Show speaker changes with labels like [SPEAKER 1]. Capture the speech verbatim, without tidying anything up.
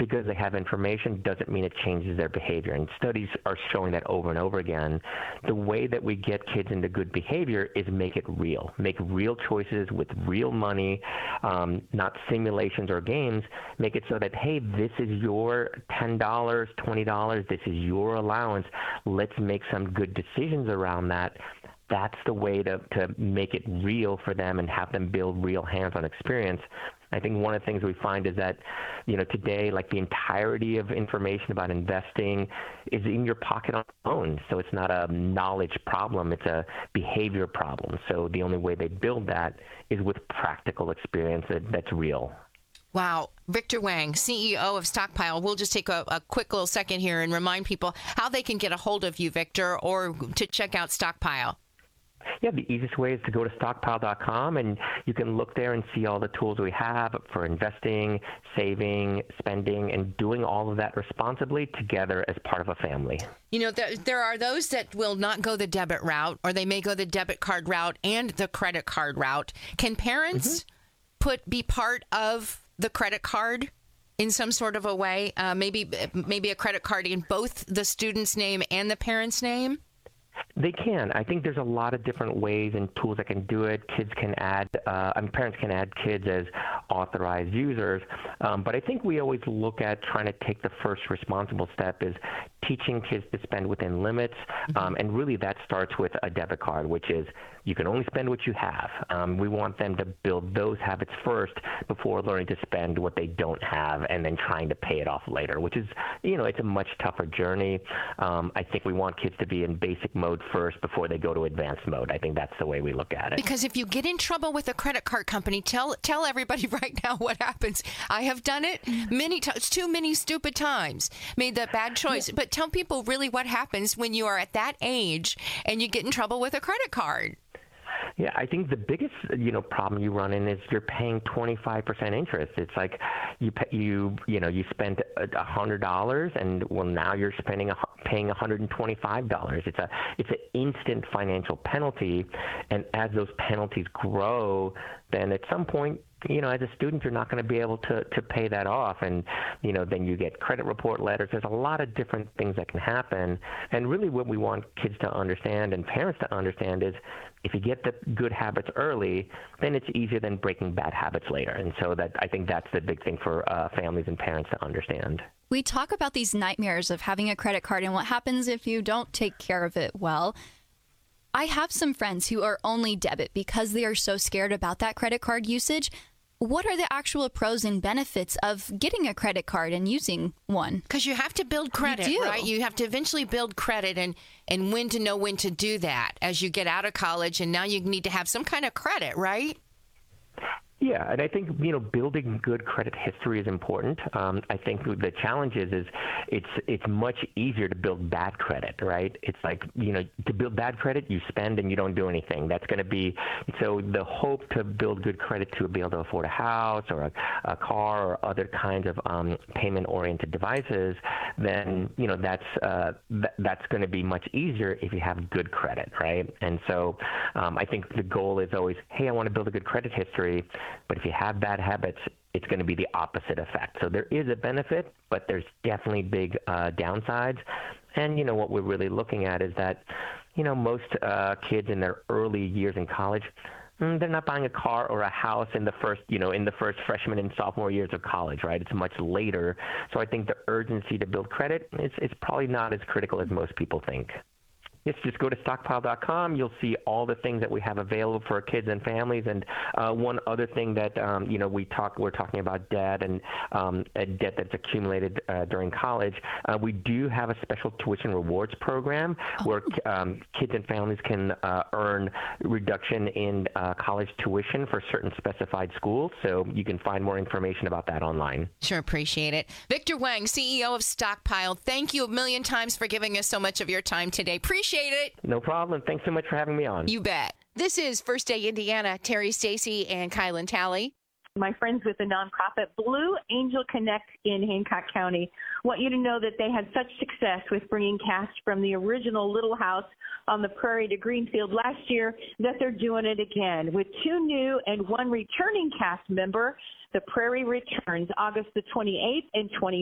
[SPEAKER 1] because they have information doesn't mean it changes their behavior. And studies are showing that over and over again. The way that we get kids into good behavior is make it real. Make real choices with real money, um, not simulations or games. Make it so that, hey, this is your ten dollars, twenty dollars, this is your allowance. Let's make some good decisions around that. That's the way to, to make it real for them and have them build real hands-on experience. I think one of the things we find is that, you know, today, like the entirety of information about investing is in your pocket on your phone. So it's not a knowledge problem, it's a behavior problem. So the only way they build that is with practical experience that, that's real.
[SPEAKER 2] Wow. Victor Wang, C E O of Stockpile. We'll just take a, a quick little second here and remind people how they can get a hold of you, Victor, or to check out Stockpile.
[SPEAKER 1] Yeah, the easiest way is to go to stockpile dot com, and you can look there and see all the tools we have for investing, saving, spending, and doing all of that responsibly together as part of a family.
[SPEAKER 2] You know, there, there are those that will not go the debit route, or they may go the debit card route and the credit card route. Can parents mm-hmm. put be part of the credit card in some sort of a way? Uh, maybe maybe a credit card in both the student's name and the parent's name?
[SPEAKER 1] They can. I think there's a lot of different ways and tools that can do it. Kids can add, uh, I mean, parents can add kids as authorized users. Um, but I think we always look at trying to take the first responsible step is teaching kids to spend within limits. Um, and really that starts with a debit card, which is you can only spend what you have. Um, we want them to build those habits first before learning to spend what they don't have and then trying to pay it off later, which is, you know, it's a much tougher journey. Um, I think we want kids to be in basic mode first before they go to advanced mode. I think that's the way we look at it.
[SPEAKER 2] Because if you get in trouble with a credit card company, tell tell everybody right now what happens. I have done it many times, too many stupid times, made that bad choice. Yeah. But tell people really what happens when you are at that age and you get in trouble with a credit card.
[SPEAKER 1] Yeah, I think the biggest, you know, problem you run in is you're paying twenty-five percent interest. It's like you pay, you you know you spent a hundred dollars and well now you're spending a, paying one hundred twenty-five dollars. It's a it's an instant financial penalty, and as those penalties grow, then at some point, you know, as a student, you're not going to be able to, to pay that off. And, you know, then you get credit report letters. There's a lot of different things that can happen. And really what we want kids to understand and parents to understand is if you get the good habits early, then it's easier than breaking bad habits later. And so that I think that's the big thing for uh, families and parents to understand.
[SPEAKER 3] We talk about these nightmares of having a credit card and what happens if you don't take care of it well. I have some friends who are only debit because they are so scared about that credit card usage. What are the actual pros and benefits of getting a credit card and using one?
[SPEAKER 2] Because you have to build credit,
[SPEAKER 3] you
[SPEAKER 2] right? You have to eventually build credit and, and when to know when to do that as you get out of college. And now you need to have some kind of credit, right?
[SPEAKER 1] Yeah, and I think, you know, building good credit history is important. Um, I think the challenge is, is it's it's much easier to build bad credit, right? It's like, you know, to build bad credit, you spend and you don't do anything. That's going to be, so the hope to build good credit to be able to afford a house or a, a car or other kinds of um, payment-oriented devices, then, you know, that's, uh, th- that's going to be much easier if you have good credit, right? And so um, I think the goal is always, hey, I want to build a good credit history. But if you have bad habits, it's going to be the opposite effect. So there is a benefit, but there's definitely big uh, downsides. And, you know, what we're really looking at is that, you know, most uh, kids in their early years in college, mm, they're not buying a car or a house in the first, you know, in the first freshman and sophomore years of college, right? It's much later. So I think the urgency to build credit is, is probably not as critical as most people think. Yes, just go to stockpile dot com. You'll see all the things that we have available for kids and families. And uh, one other thing that um, you know we talk we're talking about debt and um, a debt that's accumulated uh, during college. Uh, we do have a special tuition rewards program where um, kids and families can uh, earn reduction in uh, college tuition for certain specified schools. So you can find more information about that online.
[SPEAKER 2] Sure, appreciate it. Victor Wang, C E O of Stockpile. Thank you a million times for giving us so much of your time today. Appreciate it.
[SPEAKER 1] No problem. Thanks so much for having me on.
[SPEAKER 2] You bet. This is First Day Indiana. Terry Stacy and Kylan Talley.
[SPEAKER 4] My friends with the nonprofit Blue Angel Connect in Hancock County want you to know that they had such success with bringing cast from the original Little House on the Prairie to Greenfield last year that they're doing it again with two new and one returning cast member. The Prairie returns August the twenty-eighth and twenty-ninth.